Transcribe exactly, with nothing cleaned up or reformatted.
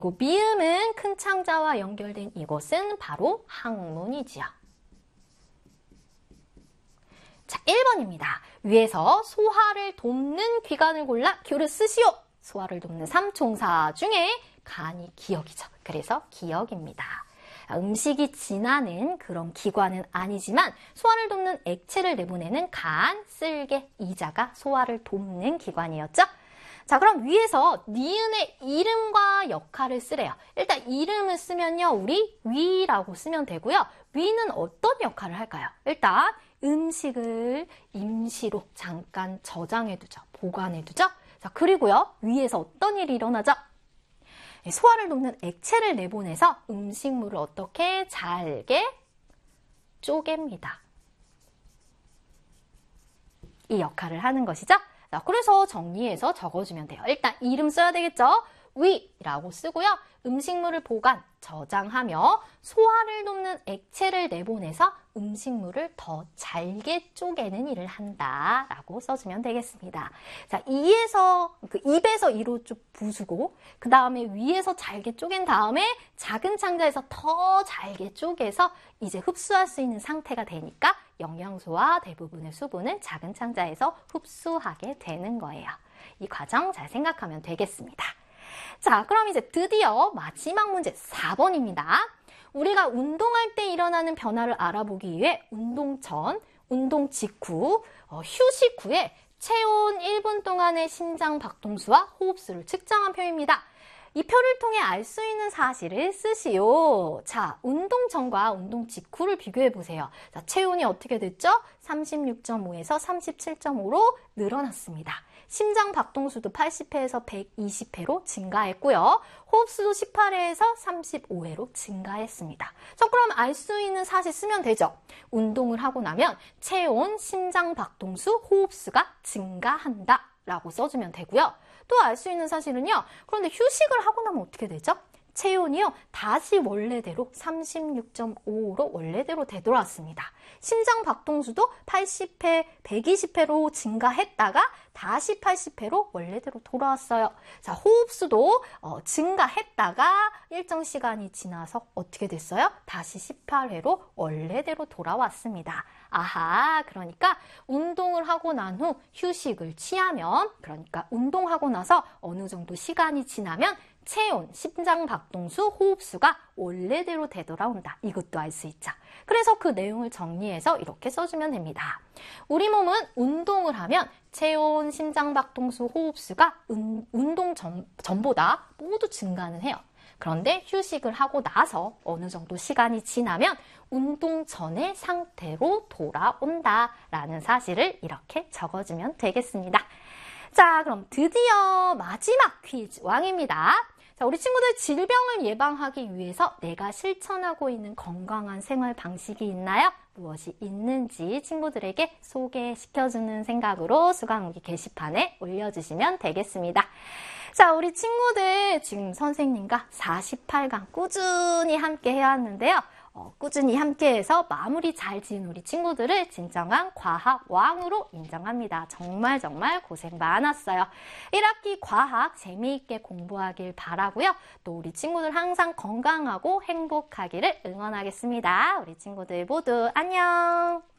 그리고 미음은 큰 창자와 연결된 이곳은 바로 항문이지요. 자, 일 번입니다. 위에서 소화를 돕는 기관을 골라 교를 쓰시오. 소화를 돕는 삼총사 중에 간이 기역이죠. 그래서 기역입니다. 음식이 지나는 그런 기관은 아니지만 소화를 돕는 액체를 내보내는 간, 쓸개, 이자가 소화를 돕는 기관이었죠. 자, 그럼 위에서 니은의 이름과 역할을 쓰래요. 일단 이름을 쓰면요, 우리 위라고 쓰면 되고요. 위는 어떤 역할을 할까요? 일단 음식을 임시로 잠깐 저장해두죠. 보관해두죠. 자, 그리고요, 위에서 어떤 일이 일어나죠? 소화를 돕는 액체를 내보내서 음식물을 어떻게 잘게 쪼갭니다. 이 역할을 하는 것이죠. 자, 그래서 정리해서 적어주면 돼요. 일단 이름 써야 되겠죠? 위라고 쓰고요. 음식물을 보관, 저장하며 소화를 돕는 액체를 내보내서 음식물을 더 잘게 쪼개는 일을 한다라고 써주면 되겠습니다. 자, 이에서 그 입에서 이로 쭉 부수고 그 다음에 위에서 잘게 쪼갠 다음에 작은 창자에서 더 잘게 쪼개서 이제 흡수할 수 있는 상태가 되니까 영양소와 대부분의 수분은 작은 창자에서 흡수하게 되는 거예요. 이 과정 잘 생각하면 되겠습니다. 자, 그럼 이제 드디어 마지막 문제 사 번입니다. 우리가 운동할 때 일어나는 변화를 알아보기 위해 운동 전, 운동 직후, 어, 휴식 후에 체온 일 분 동안의 심장 박동수와 호흡수를 측정한 표입니다. 이 표를 통해 알 수 있는 사실을 쓰시오. 자, 운동 전과 운동 직후를 비교해 보세요. 자, 체온이 어떻게 됐죠? 삼십육 점 오에서 삼십칠 점 오로 늘어났습니다. 심장 박동수도 팔십 회에서 백이십 회로 증가했고요. 호흡수도 십팔 회에서 삼십오 회로 증가했습니다. 자, 그럼 알 수 있는 사실 쓰면 되죠. 운동을 하고 나면 체온, 심장 박동수, 호흡수가 증가한다 라고 써주면 되고요. 또 알 수 있는 사실은요. 그런데 휴식을 하고 나면 어떻게 되죠? 체온이요. 다시 원래대로 삼십육 점 오로 원래대로 되돌아왔습니다. 심장 박동수도 팔십 회, 백이십 회로 증가했다가 다시 팔십 회로 원래대로 돌아왔어요. 자, 호흡수도 어, 증가했다가 일정 시간이 지나서 어떻게 됐어요? 다시 십팔 회로 원래대로 돌아왔습니다. 아하, 그러니까 운동을 하고 난 후 휴식을 취하면, 그러니까 운동하고 나서 어느 정도 시간이 지나면 체온, 심장 박동수, 호흡수가 원래대로 되돌아온다. 이것도 알 수 있죠. 그래서 그 내용을 정리해서 이렇게 써주면 됩니다. 우리 몸은 운동을 하면 체온, 심장 박동수, 호흡수가 운, 운동 전, 전보다 모두 증가는 해요. 그런데 휴식을 하고 나서 어느 정도 시간이 지나면 운동 전의 상태로 돌아온다라는 사실을 이렇게 적어주면 되겠습니다. 자, 그럼 드디어 마지막 퀴즈 왕입니다. 자, 우리 친구들 질병을 예방하기 위해서 내가 실천하고 있는 건강한 생활 방식이 있나요? 무엇이 있는지 친구들에게 소개시켜주는 생각으로 수강후기 게시판에 올려주시면 되겠습니다. 자, 우리 친구들 지금 선생님과 사십팔 강 꾸준히 함께 해왔는데요. 어, 꾸준히 함께해서 마무리 잘 지은 우리 친구들을 진정한 과학 왕으로 인정합니다. 정말 정말 고생 많았어요. 일 학기 과학 재미있게 공부하길 바라고요. 또 우리 친구들 항상 건강하고 행복하기를 응원하겠습니다. 우리 친구들 모두 안녕!